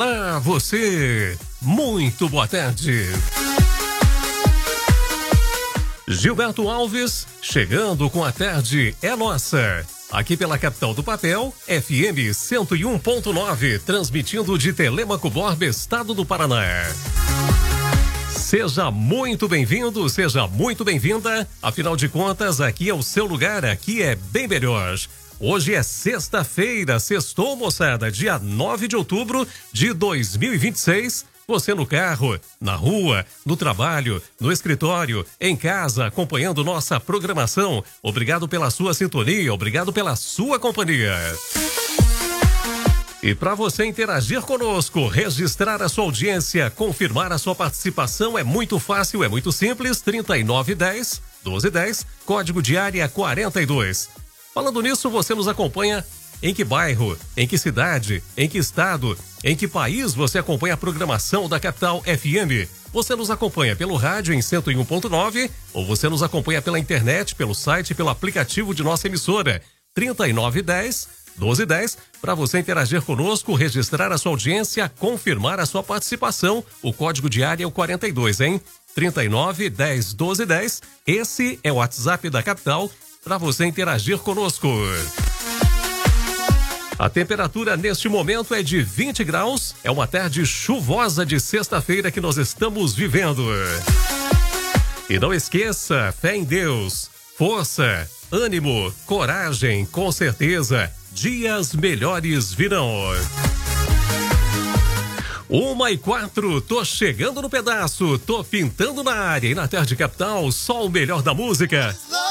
Olá, você! Muito boa tarde! Gilberto Alves, chegando com A Tarde é Nossa. Aqui pela capital do papel, FM 101.9, transmitindo de Telêmaco Borba, estado do Paraná. Seja muito bem-vindo, seja muito bem-vinda. Afinal de contas, aqui é o seu lugar, aqui é bem melhor. Hoje é sexta-feira, sextou, moçada, dia 9 de outubro de 2026. Você no carro, na rua, no trabalho, no escritório, em casa, acompanhando nossa programação. Obrigado pela sua sintonia, obrigado pela sua companhia. E para você interagir conosco, registrar a sua audiência, confirmar a sua participação é muito fácil, é muito simples. 3910-1210, código de área 42. Falando nisso, você nos acompanha em que bairro, em que cidade, em que estado, em que país você acompanha a programação da Capital FM? Você nos acompanha pelo rádio em 101.9 ou você nos acompanha pela internet, pelo site, pelo aplicativo de nossa emissora? 3910-1210, para você interagir conosco, registrar a sua audiência, confirmar a sua participação. O código de área é o 42, hein? 3910-1210. Esse é o WhatsApp da Capital para você interagir conosco. A temperatura neste momento é de 20 graus. É uma tarde chuvosa de sexta-feira que nós estamos vivendo. E não esqueça, fé em Deus, força, ânimo, coragem, com certeza, dias melhores virão. 1h04, tô chegando no pedaço, tô pintando na área e na Tarde Capital, só o melhor da música.